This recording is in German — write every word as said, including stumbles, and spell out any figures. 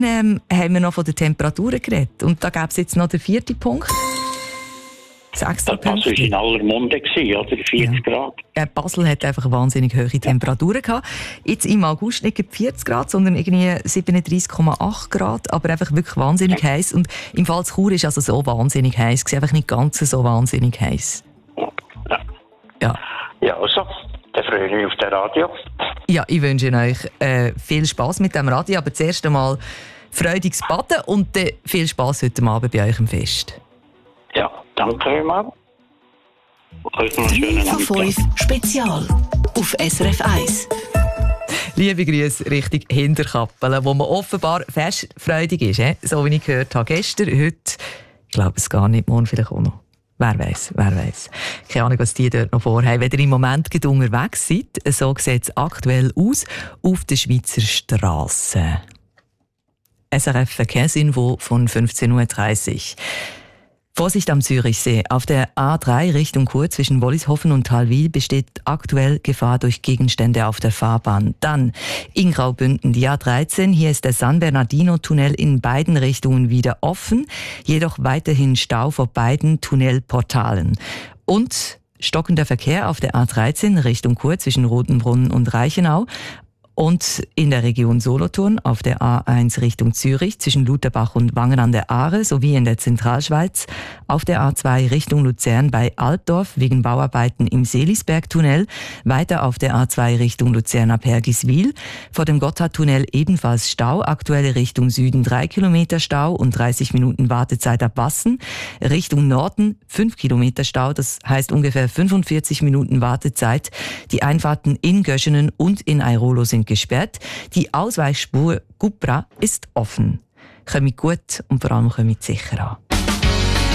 ähm, haben wir noch von den Temperaturen geredet. Und da gäbe es jetzt noch den vierten Punkt. Das war in aller Munde, oder? vierzig ja. Grad. Ja, Basel hat einfach wahnsinnig hohe Temperaturen gehabt. Jetzt im August nicht vierzig Grad, sondern irgendwie siebenunddreißig Komma acht Grad. Aber einfach wirklich wahnsinnig ja. heiß. Und im Fall Chur ist also so wahnsinnig heiß. Es war einfach nicht ganz so wahnsinnig heiß. Ja. Ja. Ja, also, dann freue ich mich auf das Radio. Ja, ich wünsche euch äh, viel Spass mit dem Radio. Aber zuerst einmal freudiges Baden und dann viel Spass heute Abend bei euch im Fest. Ja, danke vielmals. Heute noch einen schönen Abend. fünf Spezial auf S R F eins. Liebe Grüße Richtung Hinterkappelen, wo man offenbar festfreudig ist. He? So wie ich gehört habe gestern, heute, ich glaube es gar nicht, morgen vielleicht auch noch. Wer weiß, wer weiß. Keine Ahnung, was die dort noch vorhaben. Wenn ihr im Moment unterwegs seid, so sieht es aktuell aus auf den Schweizer Strassen. S R F Verkehrsinfo von fünfzehn Uhr dreißig. Vorsicht am Zürichsee. Auf der A drei Richtung Chur zwischen Wollishofen und Thalwil besteht aktuell Gefahr durch Gegenstände auf der Fahrbahn. Dann in Graubünden die A dreizehn. Hier ist der San Bernardino-Tunnel in beiden Richtungen wieder offen, jedoch weiterhin Stau vor beiden Tunnelportalen. Und stockender Verkehr auf der A dreizehn Richtung Chur zwischen Rotenbrunnen und Reichenau. Und in der Region Solothurn auf der A eins Richtung Zürich zwischen Lutherbach und Wangen an der Aare sowie in der Zentralschweiz, auf der A zwei Richtung Luzern bei Altdorf wegen Bauarbeiten im Seelisbergtunnel, weiter auf der A zwei Richtung Luzern ab Hergiswil, vor dem Gotthardtunnel ebenfalls Stau, aktuelle Richtung Süden drei Kilometer Stau und dreißig Minuten Wartezeit ab Wassen, Richtung Norden fünf Kilometer Stau, das heißt ungefähr fünfundvierzig Minuten Wartezeit, die Einfahrten in Göschenen und in Airolo sind gesperrt. Die Ausweichspur Gupra ist offen. Kommt gut und vor allem kommt sicher an.